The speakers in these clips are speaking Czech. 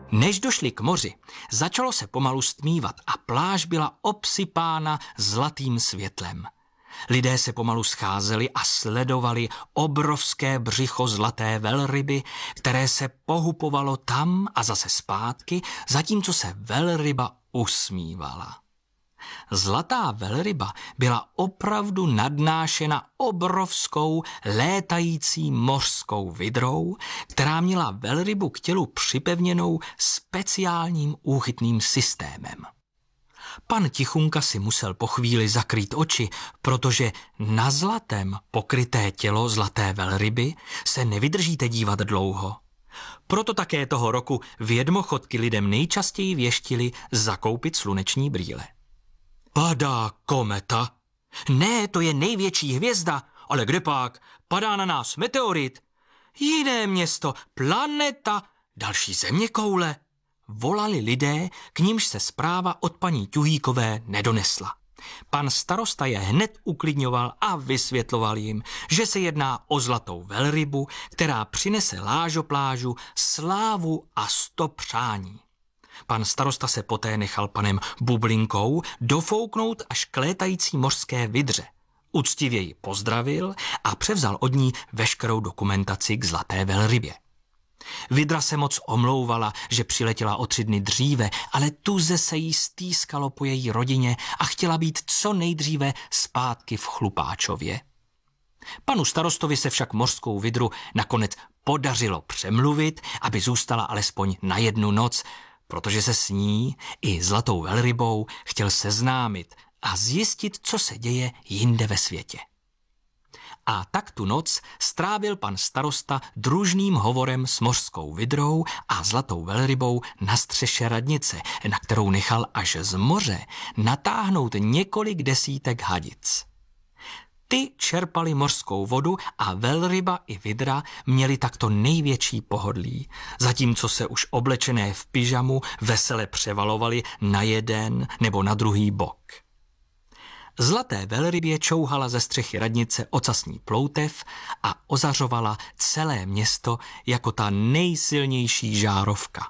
Než došli k moři, začalo se pomalu stmívat a pláž byla obsypána zlatým světlem. Lidé se pomalu scházeli a sledovali obrovské břicho zlaté velryby, které se pohupovalo tam a zase zpátky, zatímco se velryba usmívala. Zlatá velryba byla opravdu nadnášena obrovskou létající mořskou vidrou, která měla velrybu k tělu připevněnou speciálním úchytným systémem. Pan Tichunka si musel po chvíli zakrýt oči, protože na zlatem pokryté tělo zlaté velryby se nevydržíte dívat dlouho. Proto také toho roku vědmochodky lidem nejčastěji věštili zakoupit sluneční brýle. Padá kometa? Ne, to je největší hvězda, ale kdepak, padá na nás meteorit. Jiné město, planeta, další zeměkoule. Volali lidé, k nímž se zpráva od paní Tuhýkové nedonesla. Pan starosta je hned uklidňoval a vysvětloval jim, že se jedná o zlatou velrybu, která přinese lážoplážu slávu a 100 přání. Pan starosta se poté nechal panem Bublinkou dofouknout až k létající mořské vidře. Uctivě ji pozdravil a převzal od ní veškerou dokumentaci k zlaté velrybě. Vidra se moc omlouvala, že přiletěla o 3 dny dříve, ale tuze se jí stýskalo po její rodině a chtěla být co nejdříve zpátky v Chlupáčově. Panu starostovi se však mořskou vidru nakonec podařilo přemluvit, aby zůstala alespoň na 1 noc, protože se s ní i zlatou velrybou chtěl seznámit a zjistit, co se děje jinde ve světě. A tak tu noc strávil pan starosta družným hovorem s mořskou vidrou a zlatou velrybou na střeše radnice, na kterou nechal až z moře natáhnout několik desítek hadic. Ty čerpali mořskou vodu a velryba i vidra měli takto největší pohodlí, zatímco se už oblečené v pyžamu vesele převalovali na jeden nebo na druhý bok. Zlaté velrybě čouhala ze střechy radnice ocasní ploutev a ozařovala celé město jako ta nejsilnější žárovka.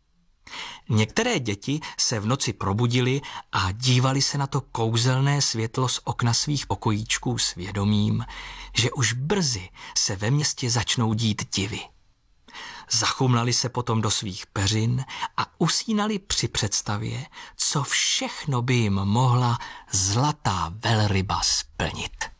Některé děti se v noci probudily a dívali se na to kouzelné světlo z okna svých pokojíčků s vědomím, že už brzy se ve městě začnou dít divy. Zachumlali se potom do svých peřin a usínali při představě, co všechno by jim mohla zlatá velryba splnit.